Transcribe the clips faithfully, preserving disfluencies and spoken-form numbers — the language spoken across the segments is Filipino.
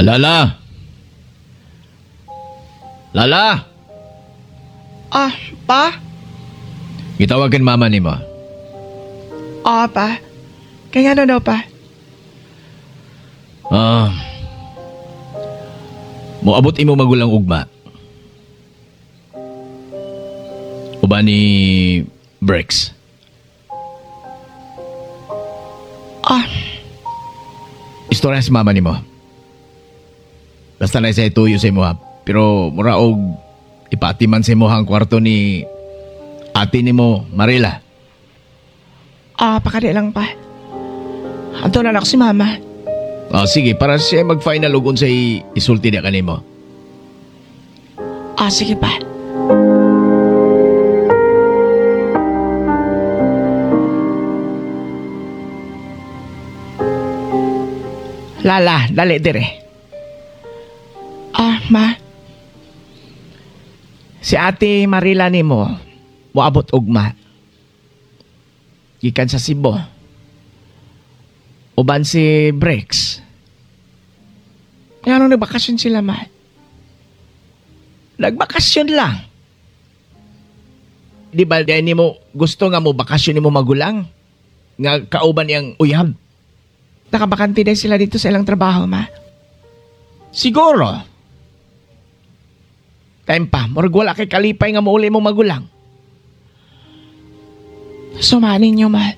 Lala! Lala! Ah, pa? Gitawagan mama ni mo. Ah, pa? Kaya ano daw, pa? Ah. Moabot imo magulang ugma. Uba ni Brex. Ah, Istorya si mama ni mo. Basta na isa ituyo sa imo ha. Pero mura og ipatiman sa imo ang kwarto ni ate ni mo, Marila. ah, pakali lang, pa. Ato na ako si mama. Oh, sige, para siya mag-final ugon sa isulti na kanimo. Ah, sige, pa. Lala, dali dire. Ah, ma. Si ate Marila ni mo, moabot ugma. Gikan sa Cebu. Uban si Brex. Nga nung nagbakasyon sila, ma. Nagbakasyon lang. Di ba dahil ni mo gusto nga mo bakasyon ni mo magulang? Nga kauban niyang uyab. Nakabakante din sila dito sa ilang trabaho, ma. Siguro. Time pa, murag wala kay kalipay nga mauli mo magulang. Sumanin niyo, ma.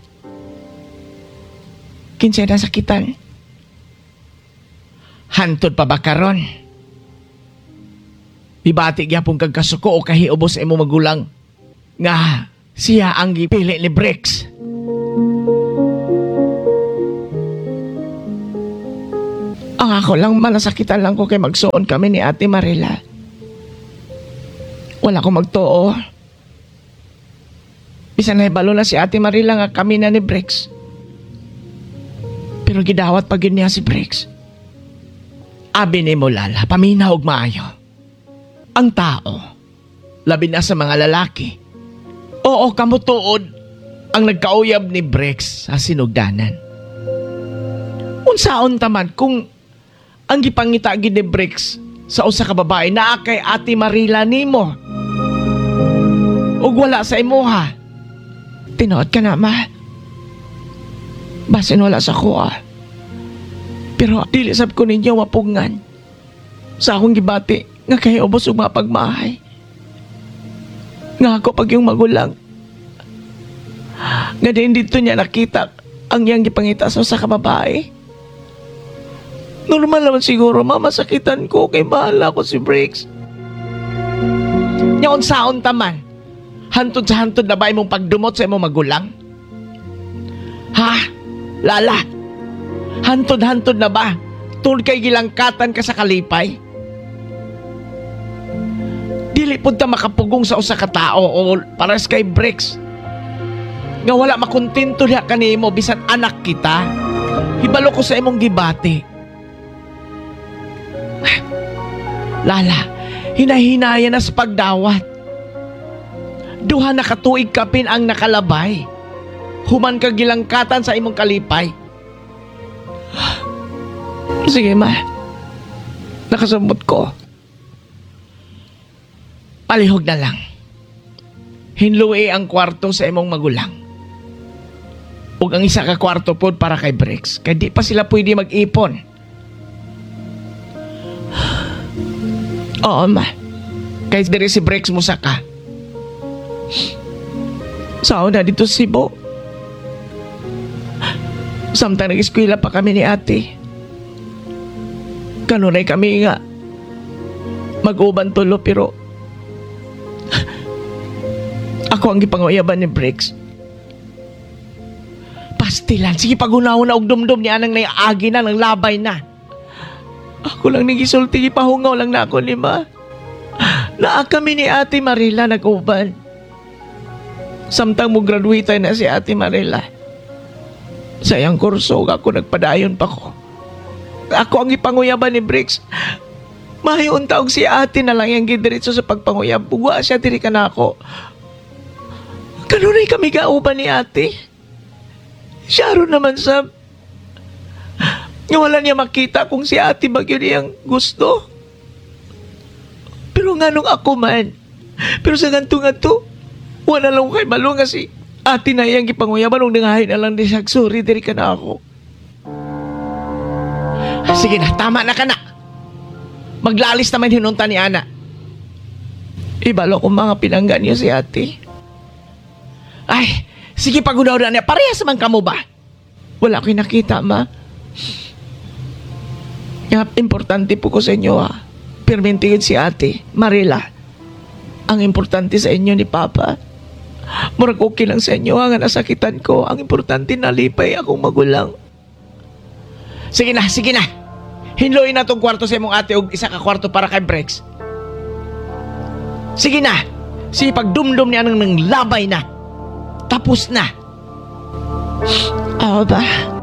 Kinsay na sakitan. Hantod pa ba karon? Ibati gyapon kag kasuko o kahiubos imo magulang nga siya ang gipili ni Brex. Ang ako lang malasakitan lang ko kay magsuon kami ni Ate Marila. Wala ko magtuo. Bisan na ibalo na si Ate Marila nga kami na ni Brex. Pero gidawat pa yun niya si Brex. Abi ni mo, Lala, paminaw og maayo. Ang tao, labi na sa mga lalaki. Oo, kamutuod ang nagkauyab ni Brex sa sinugdanan. Unsaon taman kung ang gipangita gid ni Brex sa usa ka babae naa kay Ate Marila nimo. Ug wala sa imuha. Tinuod ka na, ma. Basin wala sa kuha. Pero dili sab ko ninyo mapugngan. Sa akong gibati nga kay ubos ug mapagmahay. Nga ako pag yung magulang. Nga din dito niya nakita ang iyang gipangita sa usa ka babae. Normal naman siguro, mama, sakitan ko kay bahala ko si Brex. Nyaon saon taman. Hantod sa hantod na ba imong pagdumot sa imong magulang? Ha? Lala? Hantod-hantod na ba? Tungod kay gilangkatan ka sa kalipay? Dili pud ta makapugong sa usa ka tao o pares kay Brex. Nga wala makontento diha kanimo bisan anak kita. Hibalo ko sa imong gibati. Lala, hinahinaya na sa pagdawat. Duha na katuig kapin ang nakalabay. Human ka gilangkatan sa imong kalipay. Sige, ma. Nakasabot ko. Palihog na lang. Hinluwi ang kwarto sa imong magulang. Ug ang isa ka kwarto pod para kay Brex. Kaya di pa sila pwede mag-ipon. Oo, ma. Kahit diri si Brex mo saka. Sao na dito si Bo. Samtang nag-eskwela pa kami ni ate. Kanunay kami nga mag-uban tulo pero ako ang gipanguyaban ni Brex. Pastilan, sige pagunahon na og dumdum ni anang naiagi na ng labay na. Ako lang nagisulti, gipahungaw lang na ako ni ma. Naa kami ni Ate Marila nag-uban. Samtang mo graduate na si Ate Marila. Sa iyang kurso, ako nagpadayon pa ko. Ako ang ipanguyaban ni Brex. Mahiyon taog si ate na lang yung gidiritso sa pagpanguyab. Buwa siya, diri ka na ako. Kanunay kami kauban ni ate. Siya ron naman sa Nga wala niya makita kung si ate ba yun iyang gusto. Pero nga nung ako man, pero sa ganto-ganto, wala lang ko kay malo nga si ate na iyang gipanguyaman nung nangahay na lang di siya, sorry, diri ka na ako. Sige na, tama na ka na. Maglalis naman hinunta ni Ana. Ibalo ko mga pinanggan niya si ate. Ay, sige pagunaw na niya. Parehas man ka mo ba? Wala ko'y nakita, ma. Nga, importante po ko sa inyo, ha. Permintigin si ate, Marila. Ang importante sa inyo ni Papa. Murag okay lang sa inyo, ha, nga nasakitan ko. Ang importante nalipay akong magulang. Sige na, sige na. Hinloy na tong kwarto sa imong ate o isa ka kwarto para kay Brex. Sige na. Sige, pagdumdum niya nang labay na. Tapos na. Oo ba?